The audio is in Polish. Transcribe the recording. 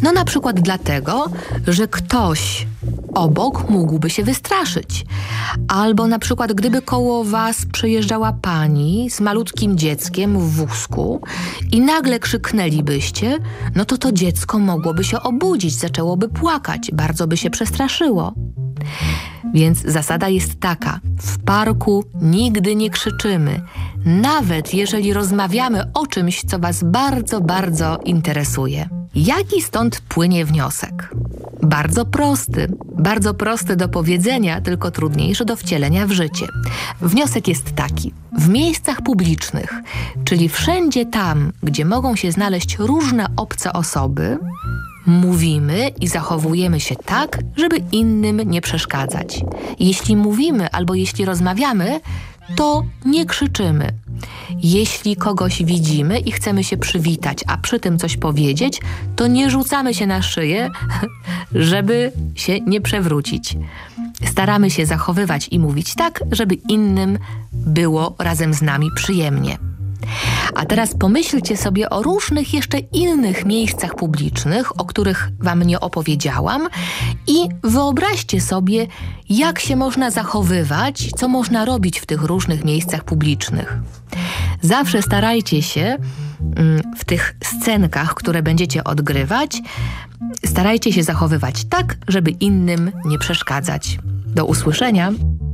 No na przykład dlatego, że ktoś obok mógłby się wystraszyć. Albo na przykład gdyby koło was przejeżdżała pani z malutkim dzieckiem w wózku i nagle krzyknęlibyście, no to dziecko mogłoby się obudzić, zaczęłoby płakać, bardzo by się przestraszyło. Więc zasada jest taka: w parku nigdy nie krzyczymy, nawet jeżeli rozmawiamy o czymś, co was bardzo, bardzo interesuje. Jaki stąd płynie wniosek? Bardzo prosty do powiedzenia, tylko trudniejszy do wcielenia w życie. Wniosek jest taki: w miejscach publicznych, czyli wszędzie tam, gdzie mogą się znaleźć różne obce osoby, mówimy i zachowujemy się tak, żeby innym nie przeszkadzać. Jeśli mówimy albo jeśli rozmawiamy, to nie krzyczymy. Jeśli kogoś widzimy i chcemy się przywitać, a przy tym coś powiedzieć, to nie rzucamy się na szyję, żeby się nie przewrócić. Staramy się zachowywać i mówić tak, żeby innym było razem z nami przyjemnie. A teraz pomyślcie sobie o różnych jeszcze innych miejscach publicznych, o których wam nie opowiedziałam, i wyobraźcie sobie, jak się można zachowywać, co można robić w tych różnych miejscach publicznych. Zawsze starajcie się w tych scenkach, które będziecie odgrywać, starajcie się zachowywać tak, żeby innym nie przeszkadzać. Do usłyszenia!